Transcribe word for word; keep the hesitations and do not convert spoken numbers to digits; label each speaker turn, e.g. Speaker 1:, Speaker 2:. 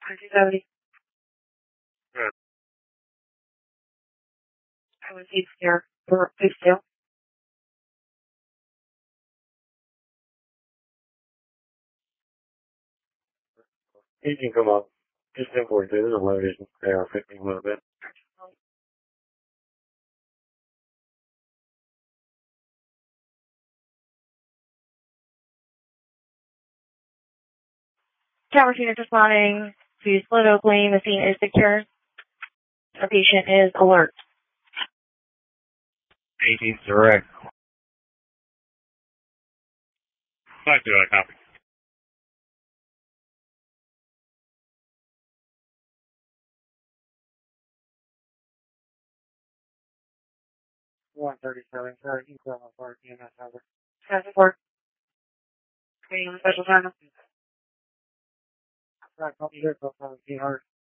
Speaker 1: twenty seventy.
Speaker 2: Good.
Speaker 1: I was eight here. Or please do.
Speaker 2: He can come up. Just invoice it. It'll load his A R fifty a little bit.
Speaker 1: Tower unit responding to Split Oak Lane. The scene is secure. The patient is alert.
Speaker 2: eighteenth direct. five two, I copy. one thirty-seven, sorry, you call my part, E M S number.
Speaker 1: ten four. Waiting on the special time.
Speaker 2: Right, copy here, call seventeen hundred.